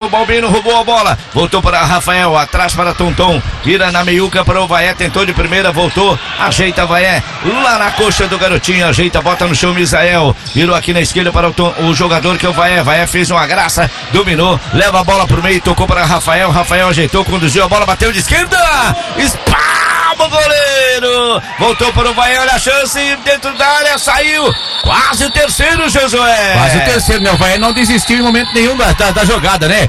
Balbino roubou a bola, voltou para Rafael, atrás para Tonton, tira na meiuca para o Vaé, tentou de primeira, voltou, ajeita Vaé, lá na coxa do garotinho, ajeita, bota no chão Misael, virou aqui na esquerda para o jogador que é o Vaé, Vaé fez uma graça, dominou, leva a bola pro meio, tocou para Rafael, Rafael ajeitou, conduziu a bola, bateu de esquerda, espalma o goleiro, voltou para o Vaé, olha a chance, dentro da área, saiu, quase o terceiro, Josué. Quase o terceiro, né? O Vaé não desistiu em momento nenhum da jogada, né?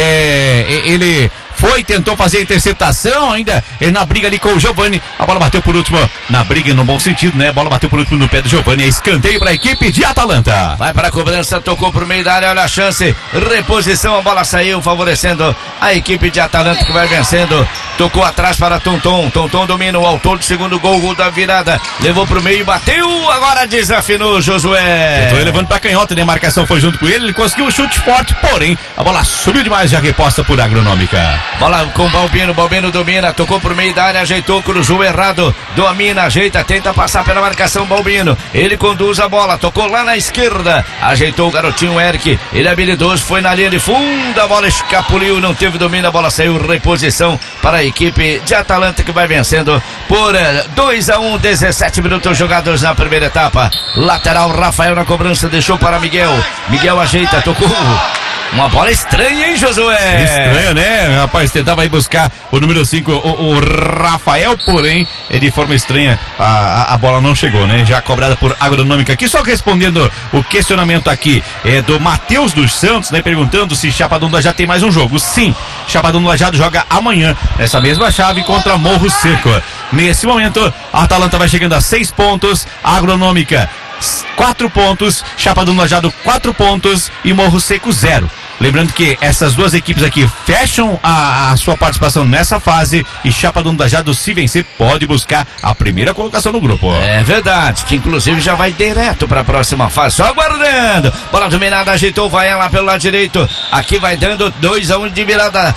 Ele tentou fazer a interceptação, ainda na briga ali com o Giovani, a bola bateu por último, na briga no bom sentido, né? A bola bateu por último no pé do Giovani, é escanteio para a equipe de Atalanta. Vai para a cobrança, tocou pro meio da área, olha a chance, reposição, a bola saiu, favorecendo a equipe de Atalanta que vai vencendo, tocou atrás para Tonton, Tonton domina o autor do segundo gol da virada, levou pro meio, bateu, agora desafinou Josué. Tentou levando para canhota, né? A marcação foi junto com ele conseguiu um chute forte, porém, a bola subiu demais, já reposta por Agronômica. Bola com Balbino, Balbino domina, tocou por meio da área, ajeitou, cruzou errado, domina, ajeita, tenta passar pela marcação Balbino, ele conduz a bola, tocou lá na esquerda, ajeitou o garotinho Eric, ele é habilidoso, foi na linha de fundo, a bola escapuliu, não teve domínio, a bola saiu, reposição para a equipe de Atalanta que vai vencendo por 2-1, 17 minutos jogados na primeira etapa, lateral Rafael na cobrança, deixou para Miguel, Miguel ajeita, tocou. Uma bola estranha, hein, Josué? Estranho, né? Rapaz, tentava ir buscar o número 5, o Rafael, porém, de forma estranha, a bola não chegou, né? Já cobrada por Agronômica aqui, só respondendo o questionamento aqui do Matheus dos Santos, né? Perguntando se Chapadão do Lajeado tem mais um jogo. Sim, Chapadão do Lajeado joga amanhã, nessa mesma chave, contra Morro Seco. Nesse momento, a Atalanta vai chegando a 6 pontos, Agronômica 4 pontos, Chapadão do Lajeado 4 pontos e Morro Seco 0. Lembrando que essas duas equipes aqui fecham a sua participação nessa fase e Chapadão do Lajeado, se vencer, pode buscar a primeira colocação no grupo. É verdade, que inclusive já vai direto para a próxima fase, só aguardando. Bola dominada, ajeitou, vai lá pelo lado direito, aqui vai dando 2-1 de virada.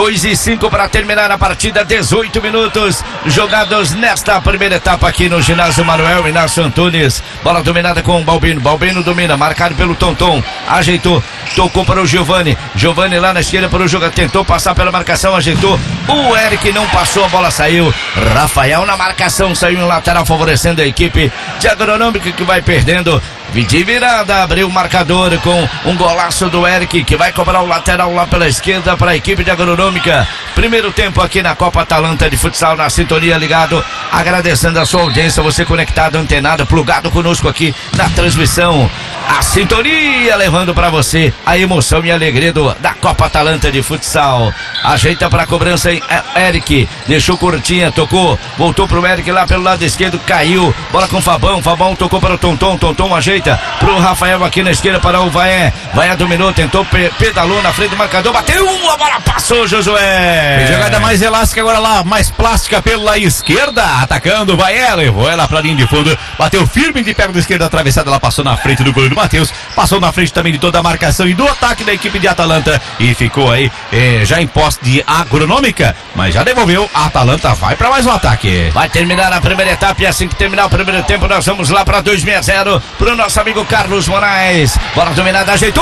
2-5 para terminar a partida, 18 minutos jogados nesta primeira etapa aqui no ginásio Manuel Inácio Antunes. Bola dominada com o Balbino, Balbino domina, marcado pelo Tonton, ajeitou, tocou para o Giovani, Giovani lá na esquerda para o jogador, tentou passar pela marcação, ajeitou, o Eric não passou, a bola saiu, Rafael na marcação, saiu em lateral favorecendo a equipe de Agronômica que vai perdendo. De virada, abriu o marcador com um golaço do Eric, que vai cobrar o lateral lá pela esquerda para a equipe de Agronômica. Primeiro tempo aqui na Copa Atalanta de Futsal, na sintonia, ligado, agradecendo a sua audiência, você conectado, antenado, plugado conosco aqui na transmissão. A sintonia levando para você a emoção e a alegria da Copa Atalanta de Futsal. Ajeita para a cobrança em Eric, deixou curtinha, tocou, voltou pro Eric lá pelo lado esquerdo, caiu, bola com Fabão, Fabão tocou para o Tonton, Tonton ajeita pro Rafael aqui na esquerda para o Vaé, Vaé dominou, tentou, pedalou na frente do marcador, bateu, a bola passou, Josué. Tem jogada mais elástica agora lá, mais plástica pela esquerda, atacando o Vaé, levou ela pra linha de fundo, bateu firme de perna esquerda atravessada, ela passou na frente do goleiro Matheus, passou na frente também de toda a marcação e do ataque da equipe de Atalanta e ficou aí já em posse de Agronômica, mas já devolveu, a Atalanta vai pra mais um ataque. Vai terminar a primeira etapa e assim que terminar o primeiro tempo nós vamos lá pra 2-0 pro nosso amigo Carlos Moraes. Bola dominada, ajeitou,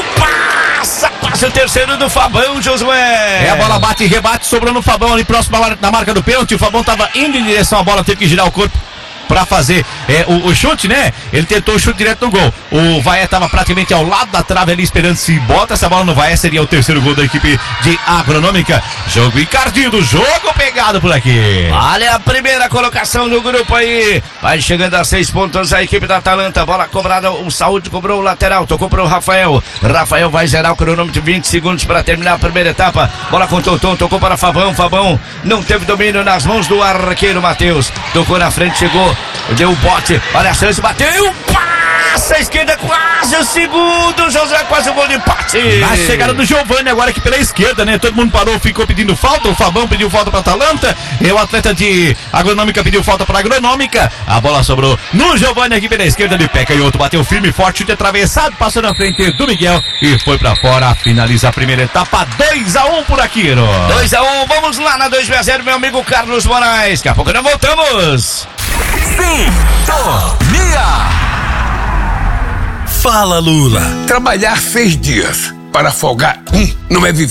passa o terceiro do Fabão, Josué. A bola bate e rebate, sobrou no Fabão ali próximo na marca do pênalti, o Fabão tava indo em direção à bola, teve que girar o corpo pra fazer o chute, né? Ele tentou o chute direto no gol. O Vaé tava praticamente ao lado da trave ali esperando, se bota essa bola no Vaé seria o terceiro gol da equipe de Agronômica. Jogo encardido, jogo pegado por aqui. Olha a primeira colocação do grupo aí. Vai chegando a 6 pontos a equipe da Atalanta. Bola cobrada, o Saúde cobrou o lateral, tocou para o Rafael. Rafael vai zerar o cronômetro, 20 segundos para terminar a primeira etapa. Bola com o Tonton, tocou para Fabão. Fabão não teve domínio nas mãos do arqueiro Matheus. Tocou na frente, chegou, deu o bote, olha a chance, bateu, passa a esquerda, quase o segundo, José, quase o gol de empate. A chegada do Giovani agora aqui pela esquerda, né? Todo mundo parou, ficou pedindo falta, o Fabão pediu falta para Atalanta, e o atleta de Agronômica pediu falta para Agronômica, a bola sobrou no Giovani aqui pela esquerda, de pé canhoto, bateu firme, forte, chute atravessado, passou na frente do Miguel e foi para fora, finaliza a primeira etapa, 2-1 por aqui, 2-1, vamos lá na 2-0, meu amigo Carlos Moraes, daqui a pouco nós voltamos. Sintonia. Fala, Lula. Trabalhar 6 dias para folgar não é viver.